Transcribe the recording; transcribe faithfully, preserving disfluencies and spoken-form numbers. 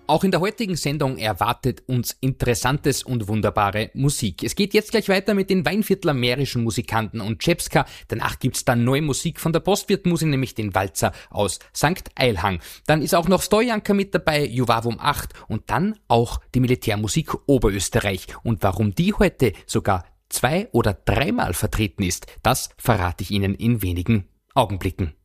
Auch in der heutigen Sendung erwartet uns interessantes und wunderbare Musik. Es geht jetzt gleich weiter mit den Weinviertler mährischen Musikanten und Czepska. Danach gibt's dann neue Musik von der Postwirtmusik, nämlich den Walzer aus Sankt Eilhang. Dann ist auch noch Stojanka mit dabei, Juvavum acht und dann auch die Militärmusik Oberösterreich. Und warum die heute sogar zwei- oder dreimal vertreten ist, das verrate ich Ihnen in wenigen Augenblicken.